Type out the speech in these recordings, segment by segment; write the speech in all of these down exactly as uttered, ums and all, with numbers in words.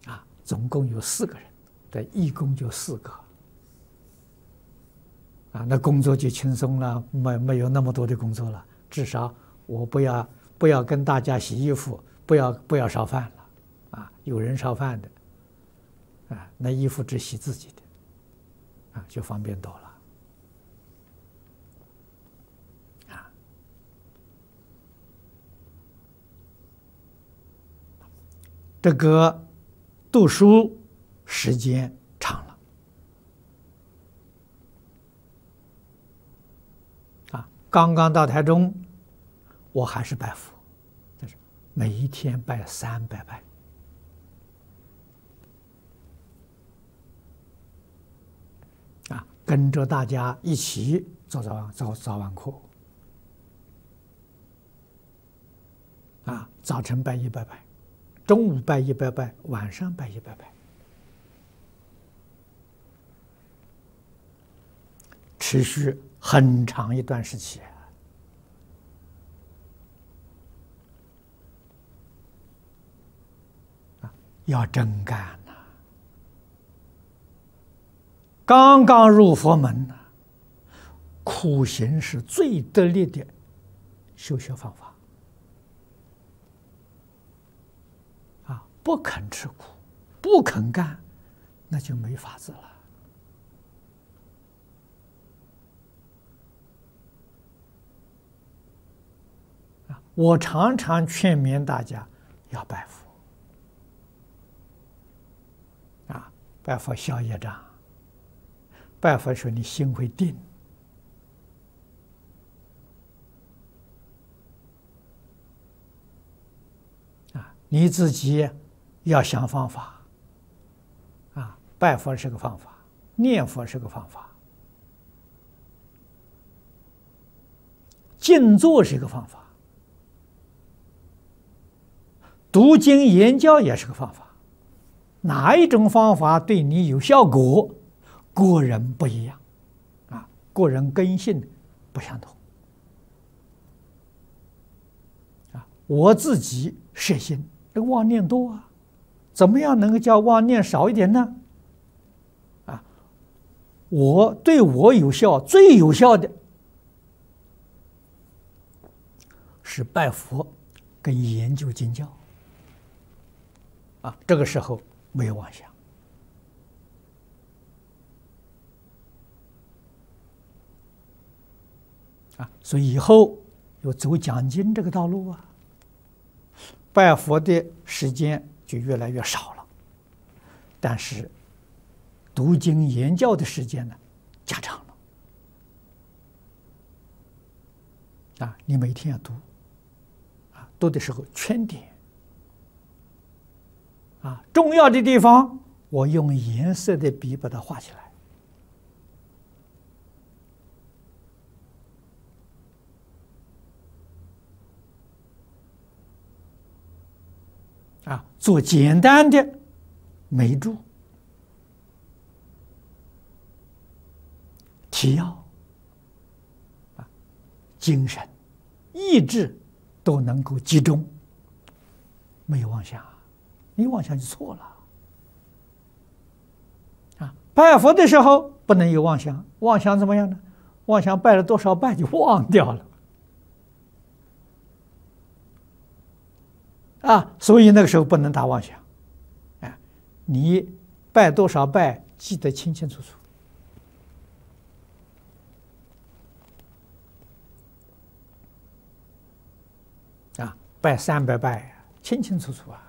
啊，总共有四个人，对，义工就四个，啊，那工作就轻松了，没没有那么多的工作了。至少我不要不要跟大家洗衣服，不要不要烧饭了，啊，有人烧饭的，啊，那衣服只洗自己的，啊，就方便多了。这个读书时间长了，啊，刚刚到台中，我还是拜佛，就是每一天拜三百拜，啊，跟着大家一起做早晚早早晚课，啊，早晨拜一百拜。中午拜一百拜，晚上拜一百拜，持续很长一段时期啊，要真干呐！刚刚入佛门呐，苦行是最得力的修学方法。不肯吃苦，不肯干，那就没法子了。啊，我常常劝勉大家要拜佛，啊，拜佛消业障，拜佛说你心会定，啊，你自己要想方法，啊，拜佛是个方法，念佛是个方法，静坐是一个方法，读经研教也是个方法。哪一种方法对你有效果，个人不一样，啊，个人根性不相同。啊，我自己摄心，这个妄念多啊。怎么样能够叫妄念少一点呢？啊，我对我有效、最有效的是拜佛跟研究经教。啊，这个时候没有妄想。啊，所以以后有走讲经这个道路啊，拜佛的时间就越来越少了，但是读经研教的时间呢加长了。啊，你每天要读，啊，读的时候圈点，啊，重要的地方我用颜色的笔把它画起来。啊，做简单的眉注、提要，啊，精神、意志都能够集中，没有妄想，你妄想就错了。啊，拜佛的时候不能有妄想，妄想怎么样呢？妄想拜了多少拜就忘掉了。啊，所以那个时候不能打妄想，啊，你拜多少拜记得清清楚楚，啊，拜三百拜清清楚楚啊，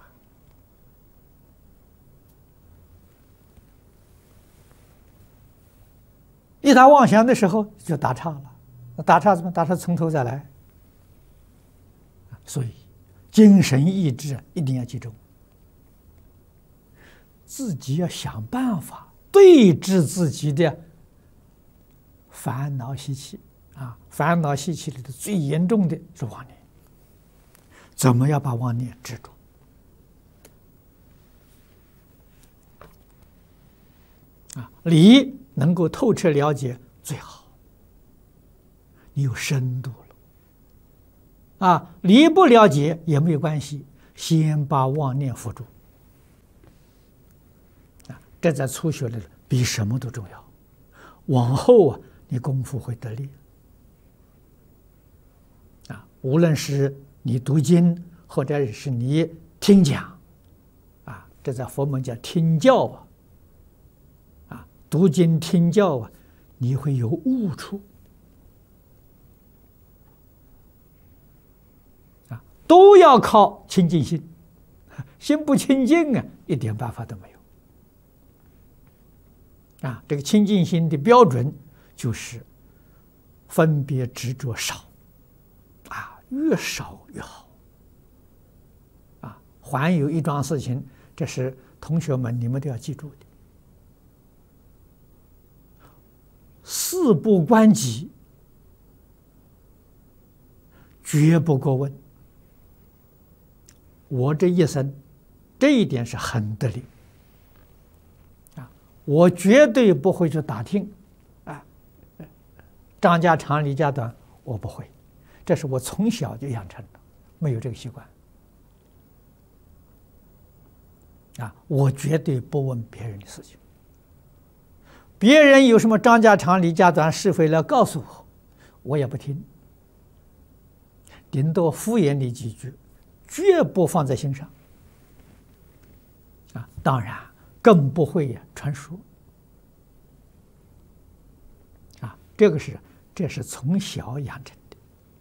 一打妄想的时候就打岔了，打岔怎么打岔？从头再来，所以。精神意志一定要集中，自己要想办法对治自己的烦恼习气啊！烦恼习气里的最严重的是妄念，怎么样把妄念制住？啊，理能够透彻了解最好，你有深度了。啊，理不了解也没有关系，先把妄念扶住。 这在初学里比什么都重要。往后啊，你功夫会得力啊。无论是你读经，或者是你听讲，啊，这在佛门叫听教啊。啊，读经听教啊，你会有悟处啊，都要靠清净心。心不清净啊，一点办法都没有。啊，这个清净心的标准就是分别执着少，啊，越少越好。啊，还有一桩事情，这是同学们你们都要记住的：事不关己，绝不过问。我这一生，这一点是很得力啊！我绝对不会去打听，啊，张家长李家短，我不会，这是我从小就养成的，没有这个习惯啊！我绝对不问别人的事情，别人有什么张家长李家短是非来告诉我，我也不听，顶多敷衍你几句。绝不放在心上，啊，当然更不会呀传说，啊，这个是这是从小养成的，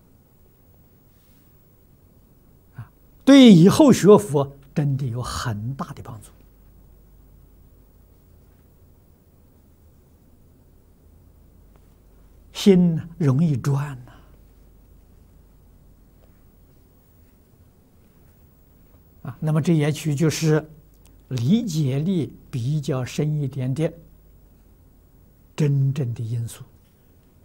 啊，对以后学佛真的有很大的帮助。心容易转呐。啊，那么这也许就是理解力比较深一点的真正的因素。